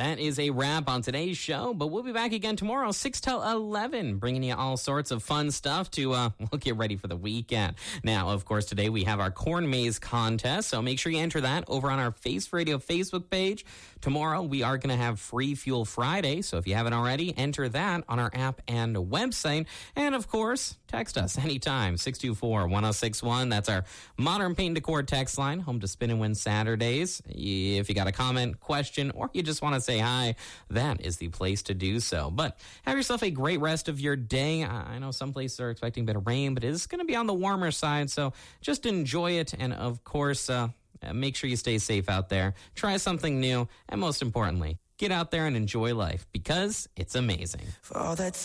That is a wrap on today's show, but we'll be back again tomorrow, 6 till 11, bringing you all sorts of fun stuff to we'll get ready for the weekend. Now, of course, today we have our corn maze contest, so make sure you enter that over on our Face Radio Facebook page. Tomorrow, we are going to have Free Fuel Friday, so if you haven't already, enter that on our app and website. And, of course, text us anytime, 624-1061. That's our Modern Paint Decor text line, home to Spin and Win Saturdays. If you got a comment, question, or you just want to say hi, that is the place to do so. But have yourself a great rest of your day. I know some places are expecting a bit of rain, but it is going to be on the warmer side, so just enjoy it. And, of course, make sure you stay safe out there. Try something new, and most importantly, get out there and enjoy life because it's amazing. For all that